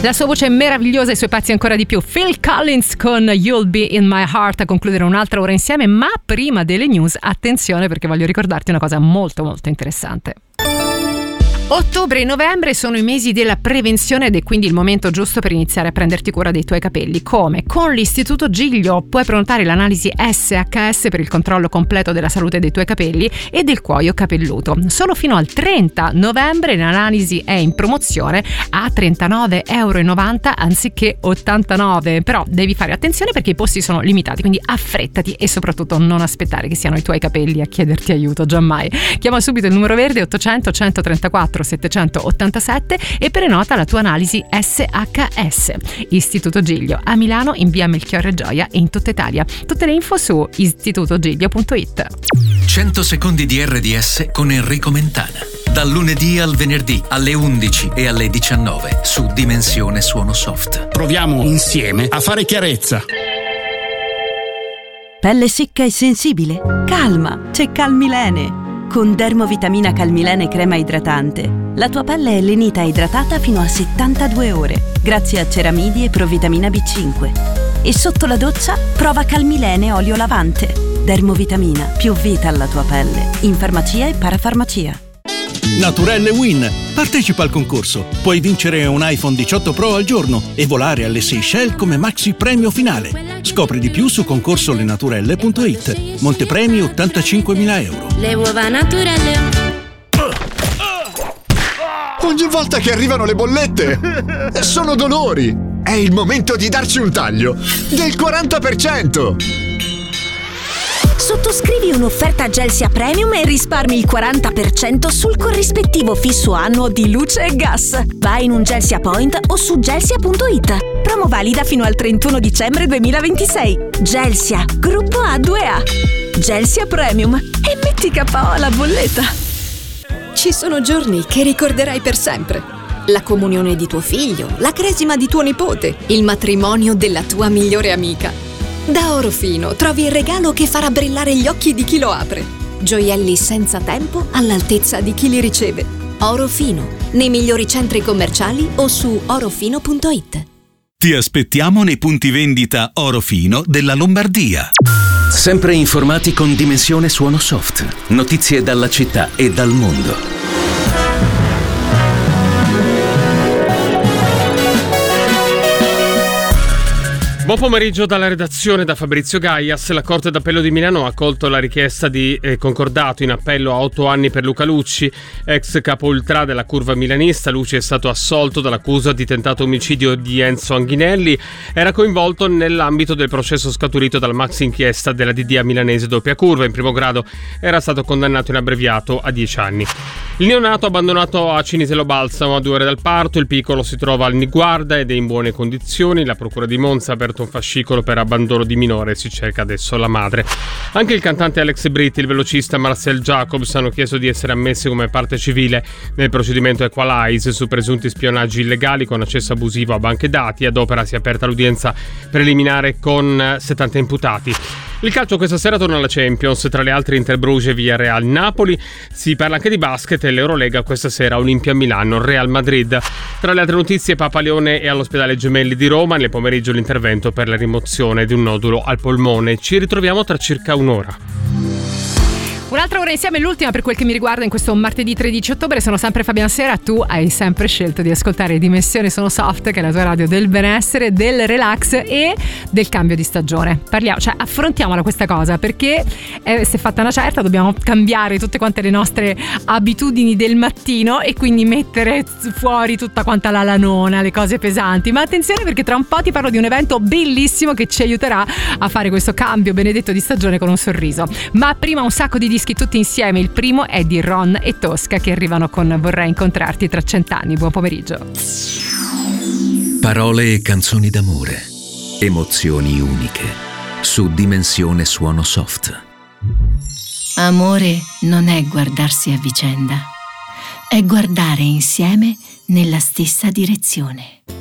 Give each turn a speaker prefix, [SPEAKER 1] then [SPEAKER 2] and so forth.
[SPEAKER 1] La sua voce è meravigliosa e i suoi pezzi ancora di più. Phil Collins con You'll Be In My Heart a concludere un'altra ora insieme, ma prima delle news, attenzione perché voglio ricordarti una cosa molto molto interessante. Ottobre e novembre sono i mesi della prevenzione ed è quindi il momento giusto per iniziare a prenderti cura dei tuoi capelli. Come? Con l'Istituto Giglio puoi prenotare l'analisi SHS per il controllo completo della salute dei tuoi capelli e del cuoio capelluto. Solo fino al 30 novembre l'analisi è in promozione a €39,90 anziché 89. Però devi fare attenzione perché i posti sono limitati, quindi affrettati e soprattutto non aspettare che siano i tuoi capelli a chiederti aiuto, giammai. Chiama subito il numero verde 800 134 787 e prenota la tua analisi SHS. Istituto Giglio a Milano, in via Melchiorre Gioia e in tutta Italia. Tutte le info su istitutogiglio.it.
[SPEAKER 2] 100 secondi di RDS con Enrico Mentana. Dal lunedì al venerdì alle 11 e alle 19 su Dimensione Suono Soft.
[SPEAKER 3] Proviamo insieme a fare chiarezza.
[SPEAKER 4] Pelle secca e sensibile? Calma, c'è Calmilene. Con Dermovitamina Calmilene crema idratante, la tua pelle è lenita e idratata fino a 72 ore, grazie a ceramidi e provitamina B5. E sotto la doccia, prova Calmilene olio lavante. Dermovitamina, più vita alla tua pelle. In farmacia e parafarmacia.
[SPEAKER 3] Naturelle Win. Partecipa al concorso. Puoi vincere un iPhone 18 Pro al giorno e volare alle Seychelles come maxi premio finale. Scopri di più su concorsolenaturelle.it. Montepremi €85.000.
[SPEAKER 5] Le uova naturelle.
[SPEAKER 6] Ogni volta che arrivano le bollette sono dolori. È il momento di darci un taglio del 40%.
[SPEAKER 5] Sottoscrivi un'offerta Gelsia Premium e risparmi il 40% sul corrispettivo fisso annuo di luce e gas. Vai in un Gelsia Point o su gelsia.it. Promo valida fino al 31 dicembre 2026. Gelsia, gruppo A2A. Gelsia Premium. E metti KO alla bolletta.
[SPEAKER 7] Ci sono giorni che ricorderai per sempre. La comunione di tuo figlio, la cresima di tuo nipote, il matrimonio della tua migliore amica. Da Orofino trovi il regalo che farà brillare gli occhi di chi lo apre. Gioielli senza tempo all'altezza di chi li riceve. Orofino, nei migliori centri commerciali o su orofino.it.
[SPEAKER 8] Ti aspettiamo nei punti vendita Orofino della Lombardia.
[SPEAKER 2] Sempre informati con Dimensione Suono Soft. Notizie dalla città e dal mondo.
[SPEAKER 9] Buon pomeriggio dalla redazione da Fabrizio Gaias. La Corte d'Appello di Milano ha accolto la richiesta di concordato in appello a 8 anni per Luca Lucci, ex capo ultra della curva milanista. Lucci è stato assolto dall'accusa di tentato omicidio di Enzo Anghinelli. Era coinvolto nell'ambito del processo scaturito dalla maxi inchiesta della DDA milanese doppia curva. In primo grado era stato condannato in abbreviato a 10 anni. Il neonato abbandonato a Ciniselo Balsamo a 2 ore dal parto. Il piccolo si trova al Niguarda ed è in buone condizioni. La procura di Monza ha aperto un fascicolo per abbandono di minore, si cerca adesso la madre. Anche il cantante Alex Britti e il velocista Marcel Jacobs hanno chiesto di essere ammessi come parte civile nel procedimento Equalize su presunti spionaggi illegali con accesso abusivo a banche dati. Ad opera si è aperta l'udienza preliminare con 70 imputati. Il calcio questa sera torna alla Champions, tra le altre Inter Bruges e Villarreal Napoli. Si parla anche di basket e l'Eurolega questa sera Olimpia Milano, Real Madrid. Tra le altre notizie Papa Leone è all'ospedale Gemelli di Roma, nel pomeriggio l'intervento per la rimozione di un nodulo al polmone. Ci ritroviamo tra circa un'ora.
[SPEAKER 1] Un'altra ora insieme, l'ultima per quel che mi riguarda in questo martedì 13 ottobre. Sono sempre Fabian Sera, tu hai sempre scelto di ascoltare Dimensione Sono Soft, che è la tua radio del benessere, del relax e del cambio di stagione. Parliamo, cioè affrontiamola questa cosa, perché si è fatta una certa, dobbiamo cambiare tutte quante le nostre abitudini del mattino e quindi mettere fuori tutta quanta la lanona, le cose pesanti. Ma attenzione, perché tra un po' ti parlo di un evento bellissimo che ci aiuterà a fare questo cambio benedetto di stagione con un sorriso. Ma prima un sacco di dischi tutti insieme. Il primo è di Ron e Tosca, che arrivano con Vorrei incontrarti tra 100 anni. Buon pomeriggio.
[SPEAKER 2] Parole e canzoni d'amore, emozioni uniche, su Dimensione Suono Soft.
[SPEAKER 10] Amore non è guardarsi a vicenda, è guardare insieme nella stessa direzione.